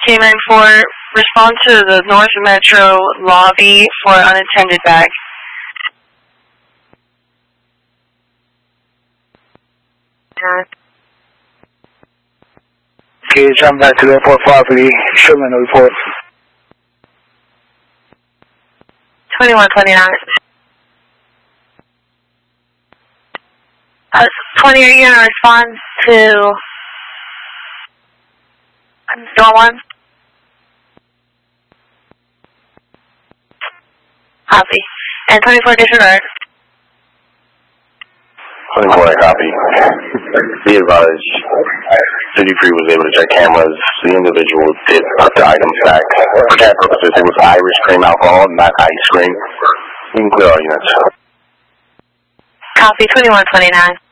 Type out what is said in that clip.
K94, respond to the North Metro lobby for unattended bag. Okay, jump back to the airport property. Sherman report. 2129. 20, are you going to respond to door 1? Copy. And 24 disregard. 24, I copy. Be advised, City Free was able to check cameras. The individual did put the items back. For that purposes, it was Irish cream alcohol, not ice cream. You can clear all units. Copy, 2129.